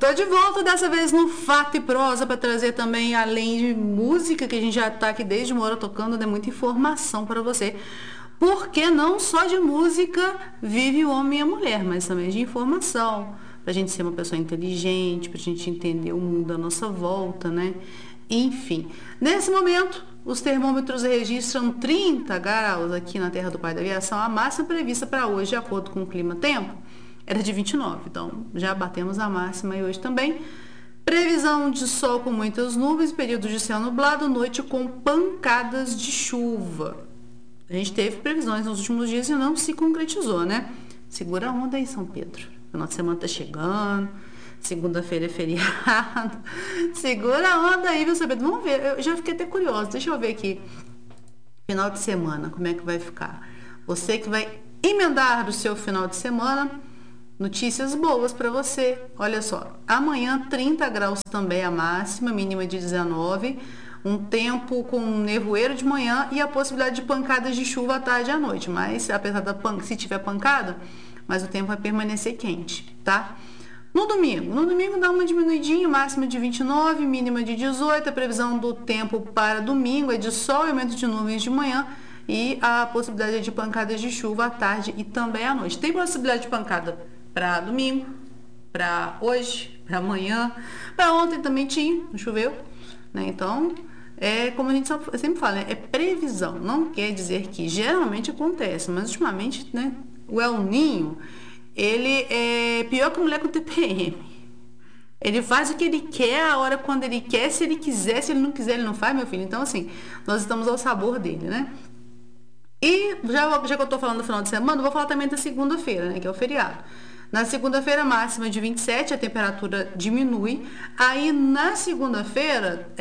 Tô de volta dessa vez no Fato e Prosa para trazer também, além de música, que a gente já tá aqui desde uma hora tocando, né, muita informação para você. Porque não só de música vive o homem e a mulher, mas também de informação, pra gente ser uma pessoa inteligente, pra gente entender o mundo à nossa volta, né? Enfim, nesse momento, os termômetros registram 30 graus aqui na Terra do Pai da Aviação. A máxima prevista para hoje, de acordo com o clima-tempo, era de 29, então já batemos a máxima e hoje também. Previsão de sol com muitas nuvens, período de céu nublado, noite com pancadas de chuva. A gente teve previsões nos últimos dias e não se concretizou, né? Segura a onda aí, São Pedro. O final de semana tá chegando, segunda-feira é feriado. Segura a onda aí, viu, São Pedro? Vamos ver, eu já fiquei até curiosa. Deixa eu ver aqui, final de semana, como é que vai ficar? Você que vai emendar o seu final de semana, notícias boas para você. Olha só, amanhã 30 graus também a máxima, mínima de 19, um tempo com nevoeiro de manhã e a possibilidade de pancadas de chuva à tarde e à noite. Mas, apesar se tiver pancada, mas o tempo vai permanecer quente, tá? No domingo dá uma diminuidinha, máxima de 29, mínima de 18. A previsão do tempo para domingo é de sol e aumento de nuvens de manhã e a possibilidade de pancadas de chuva à tarde e também à noite. Tem possibilidade de pancada para domingo, para hoje, para amanhã, para ontem também tinha, não choveu, né? Então, como a gente sempre fala, né? É previsão, não quer dizer que geralmente acontece, mas ultimamente, né, o El Ninho, ele é pior que mulher com TPM. Ele faz o que ele quer, a hora quando ele quer, se ele quiser, se ele não quiser, ele não faz, meu filho. Então, assim, nós estamos ao sabor dele, né? E já que eu tô falando do final de semana, eu vou falar também da segunda-feira, né, que é o feriado. Na segunda-feira, máxima de 27, a temperatura diminui. Aí, na segunda-feira,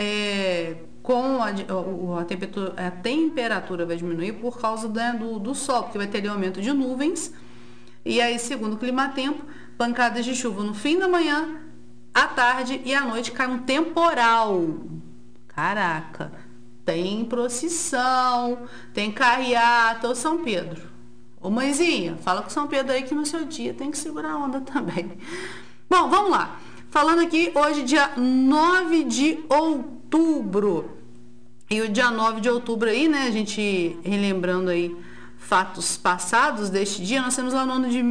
a temperatura vai diminuir por causa, né, do sol, porque vai ter ali um aumento de nuvens. E aí, segundo o clima-tempo, pancadas de chuva no fim da manhã, à tarde e à noite cai um temporal. Caraca, tem procissão, tem carreata, ô São Pedro. Ô mãezinha, fala com São Pedro aí que no seu dia tem que segurar a onda também. Bom, vamos lá. Falando aqui hoje, dia 9 de outubro. E o dia 9 de outubro aí, né, a gente relembrando aí fatos passados deste dia, nós temos lá no ano de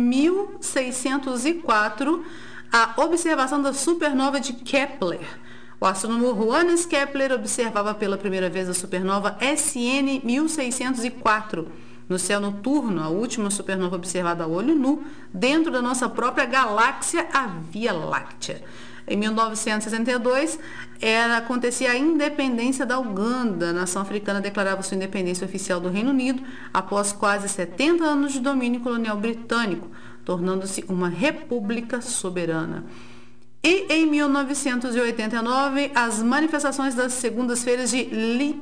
1604 a observação da supernova de Kepler. O astrônomo Johannes Kepler observava pela primeira vez a supernova SN 1604 no céu noturno, a última supernova observada a olho nu dentro da nossa própria galáxia, a Via Láctea. Em 1962, acontecia a independência da Uganda. A nação africana declarava sua independência oficial do Reino Unido após quase 70 anos de domínio colonial britânico, tornando-se uma república soberana. E em 1989, as manifestações das segundas-feiras de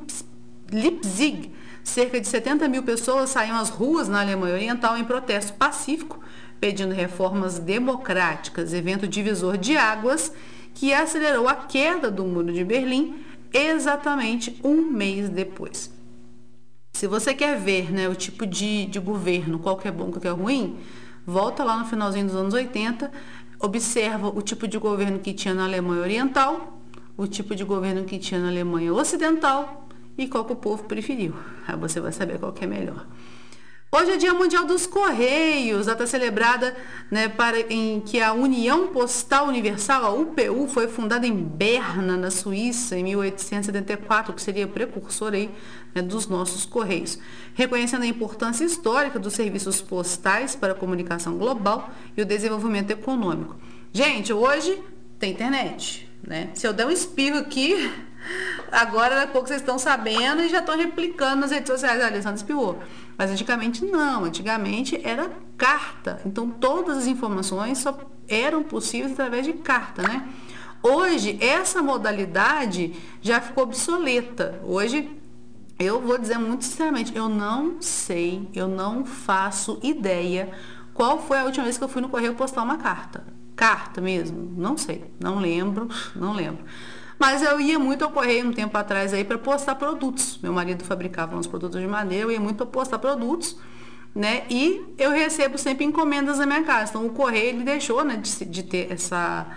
Leipzig, cerca de 70 mil pessoas saíam às ruas na Alemanha Oriental em protesto pacífico, pedindo reformas democráticas, evento divisor de águas que acelerou a queda do Muro de Berlim exatamente um mês depois. Se você quer ver, né, o tipo de governo, qual que é bom, qual que é ruim, volta lá no finalzinho dos anos 80, observa o tipo de governo que tinha na Alemanha Oriental, o tipo de governo que tinha na Alemanha Ocidental e qual que o povo preferiu. Aí você vai saber qual que é melhor. Hoje é Dia Mundial dos Correios, data celebrada, né, em que a União Postal Universal, a UPU, foi fundada em Berna, na Suíça, em 1874, que seria precursor aí, né, dos nossos Correios, reconhecendo a importância histórica dos serviços postais para a comunicação global e o desenvolvimento econômico. Gente, hoje tem internet, né? Se eu der um espirro aqui, agora daqui a pouco vocês estão sabendo e já estão replicando nas redes sociais. A Alessandra espirrou. Mas antigamente não, antigamente era carta. Então todas as informações só eram possíveis através de carta, né? Hoje essa modalidade já ficou obsoleta. Hoje eu vou dizer muito sinceramente, eu não sei, eu não faço ideia qual foi a última vez que eu fui no correio postar uma carta. Carta mesmo, não sei, não lembro. Mas eu ia muito ao correio um tempo atrás aí para postar produtos. Meu marido fabricava uns produtos de madeira, eu ia muito para postar produtos, né? E eu recebo sempre encomendas na minha casa. Então o correio ele deixou, né, de ter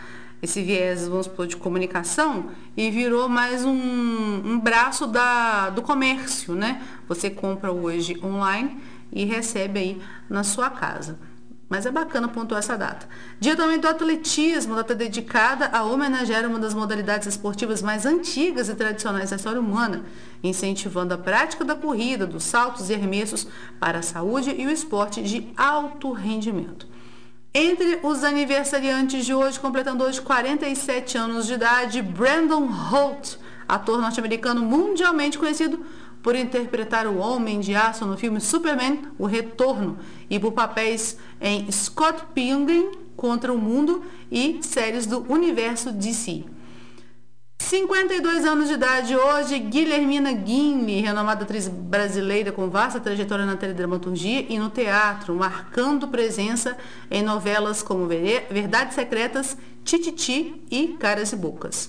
esse viés, vamos supor, de comunicação e virou mais um braço do comércio, né? Você compra hoje online e recebe aí na sua casa. Mas é bacana pontuar essa data. Dia também do atletismo, data dedicada a homenagear uma das modalidades esportivas mais antigas e tradicionais da história humana, incentivando a prática da corrida, dos saltos e arremessos para a saúde e o esporte de alto rendimento. Entre os aniversariantes de hoje, completando hoje 47 anos de idade, Brandon Holt, ator norte-americano mundialmente conhecido por interpretar o Homem de Aço no filme Superman, O Retorno, e por papéis em Scott Pilgrim contra o Mundo e séries do universo DC. 52 anos de idade hoje, Guilhermina Guinle, renomada atriz brasileira com vasta trajetória na teledramaturgia e no teatro, marcando presença em novelas como Verdades Secretas, Tititi e Caras e Bocas.